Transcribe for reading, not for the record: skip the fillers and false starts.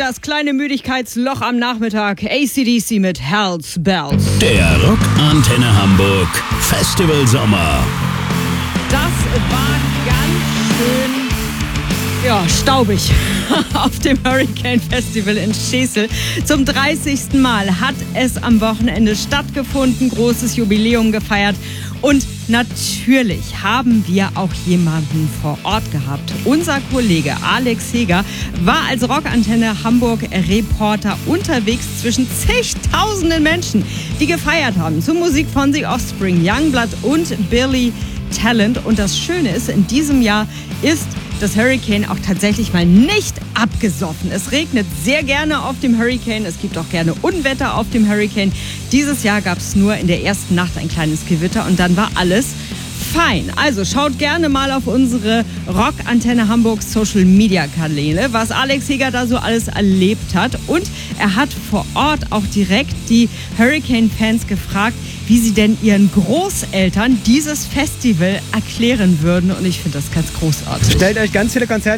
das kleine Müdigkeitsloch am Nachmittag. AC/DC mit Hell's Bells. Der Rock Antenne Hamburg Festival Sommer. Das war ganz schön, staubig auf dem Hurricane Festival in Schesel. Zum 30. Mal hat es am Wochenende stattgefunden, großes Jubiläum gefeiert und natürlich haben wir auch jemanden vor Ort gehabt. Unser Kollege Alex Heger war als Rockantenne Hamburg Reporter unterwegs zwischen zigtausenden Menschen, die gefeiert haben zur Musik von The Offspring, Youngblood und Billy Talent. Und das Schöne ist, in diesem Jahr ist das Hurricane auch tatsächlich mal nicht abgesoffen. Es regnet sehr gerne auf dem Hurricane. Es gibt auch gerne Unwetter auf dem Hurricane. Dieses Jahr gab es nur in der ersten Nacht ein kleines Gewitter und dann war alles fein. Also schaut gerne mal auf unsere Rockantenne Hamburg Social Media Kanäle, was Alex Heger da so alles erlebt hat. Und er hat vor Ort auch direkt die Hurricane-Fans gefragt, wie sie denn ihren Großeltern dieses Festival erklären würden. Und ich finde das ganz großartig. Stellt euch ganz viele Konzerte